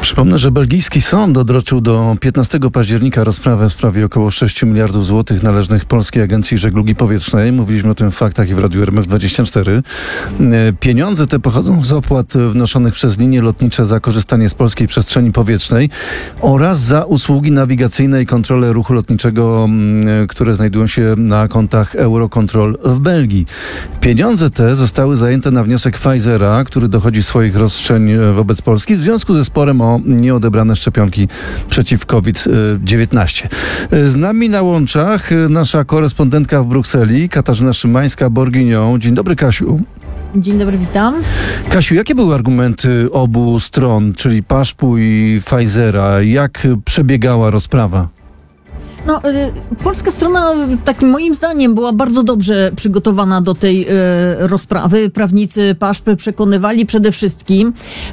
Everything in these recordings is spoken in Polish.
Przypomnę, że belgijski sąd odroczył do 15 października rozprawę w sprawie około 6 miliardów złotych należnych Polskiej Agencji Żeglugi Powietrznej. Mówiliśmy o tym w faktach i w Radiu RMF24. Pieniądze te pochodzą z opłat wnoszonych przez linie lotnicze za korzystanie z polskiej przestrzeni powietrznej oraz za usługi nawigacyjne i kontrolę ruchu lotniczego, które znajdują się na kontach Eurocontrol w Belgii. Pieniądze te zostały zajęte na wniosek Pfizera, który dochodzi swoich roszczeń wobec Polski w związku ze sporem o nieodebrane szczepionki przeciw COVID-19. Z nami na łączach nasza korespondentka w Brukseli, Katarzyna Szymańska-Borginią. Dzień dobry, Kasiu. Dzień dobry, witam. Kasiu, jakie były argumenty obu stron, czyli Paszpu i Pfizera? Jak przebiegała rozprawa? No, polska strona, takim moim zdaniem, była bardzo dobrze przygotowana do tej rozprawy. Prawnicy Paszpy przekonywali przede wszystkim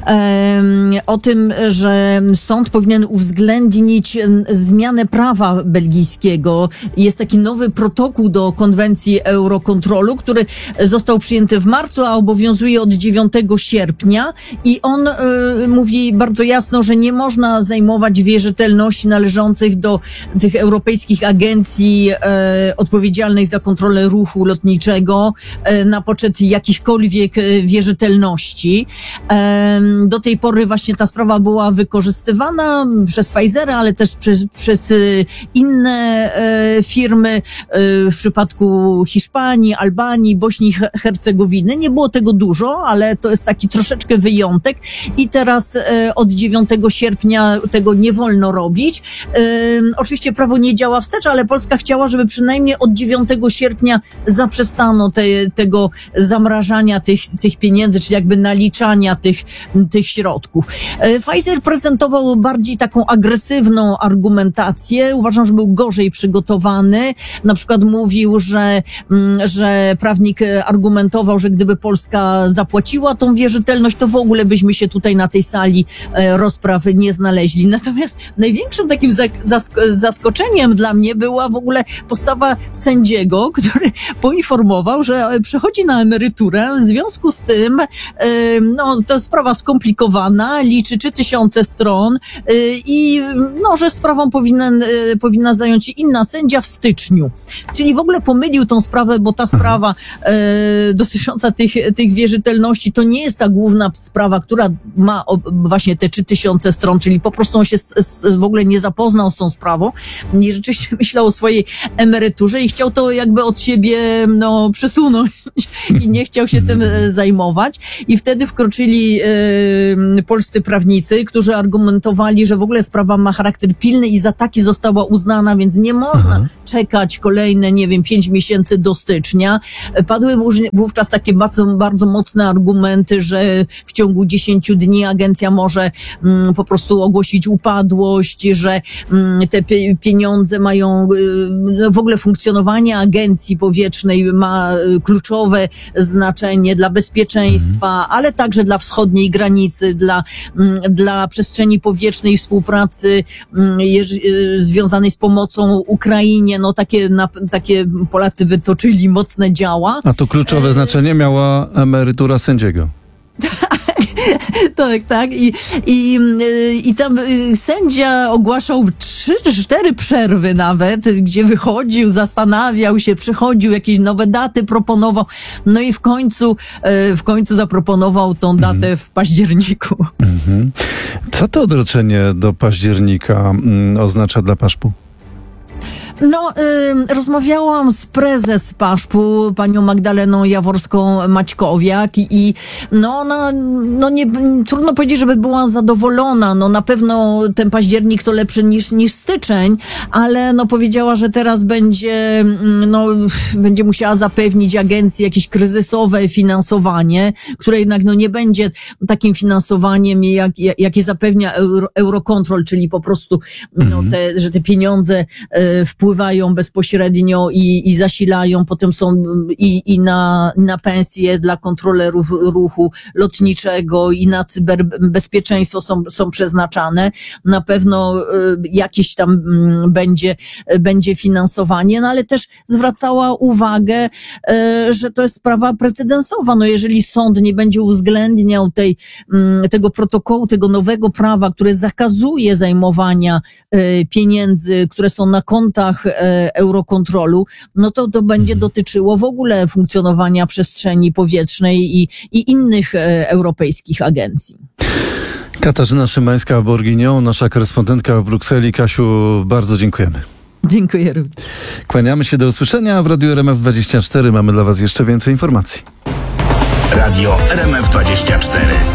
o tym, że sąd powinien uwzględnić zmianę prawa belgijskiego. Jest taki nowy protokół do konwencji Eurocontrolu, który został przyjęty w marcu, a obowiązuje od 9 sierpnia i on mówi bardzo jasno, że nie można zajmować wierzytelności należących do tych europejskich agencji odpowiedzialnych za kontrolę ruchu lotniczego na poczet jakichkolwiek wierzytelności. Do tej pory właśnie ta sprawa była wykorzystywana przez Pfizera, ale też przez inne firmy w przypadku Hiszpanii, Albanii, Bośni i Hercegowiny. Nie było tego dużo, ale to jest taki troszeczkę wyjątek i teraz od 9 sierpnia tego nie wolno robić. Oczywiście prawo nie działa wstecz, ale Polska chciała, żeby przynajmniej od 9 sierpnia zaprzestano tego zamrażania tych pieniędzy, czyli jakby naliczania tych środków. Pfizer prezentował bardziej taką agresywną argumentację. Uważam, że był gorzej przygotowany. Na przykład mówił, że prawnik argumentował, że gdyby Polska zapłaciła tą wierzytelność, to w ogóle byśmy się tutaj na tej sali rozprawy nie znaleźli. Natomiast największym takim zaskoczeniem dla mnie była w ogóle postawa sędziego, który poinformował, że przechodzi na emeryturę. W związku z tym, to sprawa skomplikowana, liczy 3000 stron i że sprawą powinna zająć się inna sędzia w styczniu. Czyli w ogóle pomylił tą sprawę, bo ta sprawa dotycząca tych wierzytelności to nie jest ta główna sprawa, która ma właśnie te 3000 stron, czyli po prostu on się w ogóle nie zapoznał z tą sprawą i rzeczywiście myślał o swojej emeryturze i chciał to jakby od siebie przesunąć i nie chciał się tym zajmować. I wtedy wkroczyli polscy prawnicy, którzy argumentowali, że w ogóle sprawa ma charakter pilny i za taki została uznana, więc nie można czekać kolejne, 5 miesięcy do stycznia. Padły wówczas takie bardzo, bardzo mocne argumenty, że w ciągu 10 dni agencja może po prostu ogłosić upadłość, że te pieniądze mają, w ogóle funkcjonowanie agencji powietrznej ma kluczowe znaczenie dla bezpieczeństwa, ale także dla wschodniej granicy, dla przestrzeni powietrznej i współpracy związanej z pomocą Ukrainie. Takie Polacy wytoczyli mocne działa. A to kluczowe znaczenie miała emerytura sędziego. Tak. I tam sędzia ogłaszał 3-4 przerwy nawet, gdzie wychodził, zastanawiał się, przychodził, jakieś nowe daty proponował. No i w końcu zaproponował tą datę w październiku. Co to odroczenie do października oznacza dla Paszpu? Rozmawiałam z prezes Paszpu, panią Magdaleną Jaworską-Maćkowiak i trudno powiedzieć, żeby była zadowolona. Na pewno ten październik to lepszy niż styczeń, ale powiedziała, że teraz będzie musiała zapewnić agencji jakieś kryzysowe finansowanie, które jednak nie będzie takim finansowaniem, jakie zapewnia Eurocontrol, czyli po prostu że te pieniądze wpływają wpływają bezpośrednio i zasilają, potem są i na pensje dla kontrolerów ruchu lotniczego i na cyberbezpieczeństwo są przeznaczane. Na pewno jakieś tam będzie finansowanie, no ale też zwracała uwagę, że to jest sprawa precedensowa. No jeżeli sąd nie będzie uwzględniał tego protokołu, tego nowego prawa, które zakazuje zajmowania pieniędzy, które są na kontach Eurocontrolu, no to będzie dotyczyło w ogóle funkcjonowania przestrzeni powietrznej i innych europejskich agencji. Katarzyna Szymańska-Bourguignon, nasza korespondentka w Brukseli. Kasiu, bardzo dziękujemy. Dziękuję również. Kłaniamy się, do usłyszenia. W Radiu RMF24 mamy dla Was jeszcze więcej informacji. Radio RMF24.